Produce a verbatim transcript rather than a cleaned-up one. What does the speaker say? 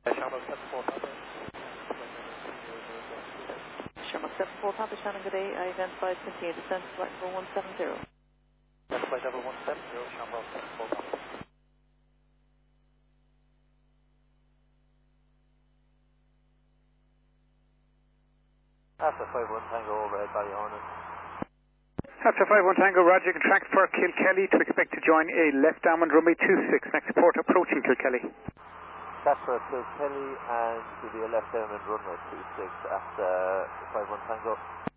Shamrock seven four Papa. Shamrock seven four Papa, Shannon, good day. I identified continue descent to flight level one seven zero. That's flight level one seven zero, Shamrock seven four Papa. After five one Tango overhead Valley Hornet. After five one Tango, Roger, you can track for Kilkelly to expect to join a left downwind runway two six, next port approaching Kilkelly. That's for Kilkelly and to be a left downwind runway two six at uh, five one Tango.